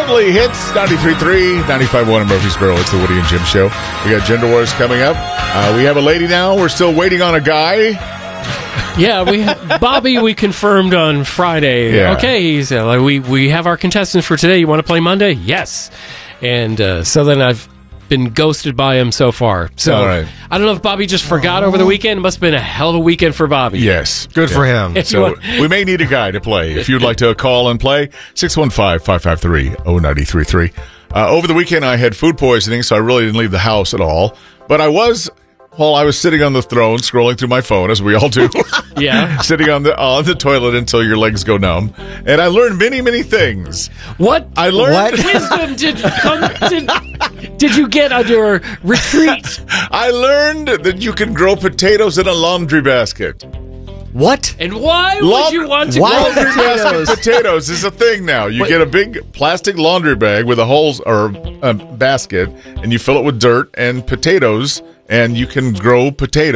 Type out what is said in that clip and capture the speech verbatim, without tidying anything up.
Deadly Hits, ninety-three point three, ninety-five point one in Murfreesboro. It's the Woody and Jim Show. We got Gender Wars coming up. Uh, we have a lady now. We're still waiting on a guy. Yeah, we ha- Bobby, we confirmed on Friday. Yeah. Okay, he's, uh, like, we, we have our contestants for today. You want to play Monday? Yes. And uh, so then I've been ghosted by him so far. So All right. I don't know if Bobby just forgot over the weekend. It must have been a hell of a weekend for Bobby. Yes. Good for him. If you So want- we may need a guy to play. If you'd like to call and play, six one five, five five three, zero nine three three. Uh, over the weekend, I had food poisoning, so I really didn't leave the house at all. But I was, while I was sitting on the throne, scrolling through my phone, as we all do. Yeah. Sitting on the on the toilet until your legs go numb. And I learned many, many things. What I learned... wisdom did come did, did you get on your retreat? I learned that you can grow potatoes in a laundry basket. What? And why Laun- would you want to Why grow potatoes? potatoes? Basket potatoes is a thing now. You Wait. get a big plastic laundry bag with a holes or a basket, and you fill it with dirt and potatoes, and you can grow potatoes.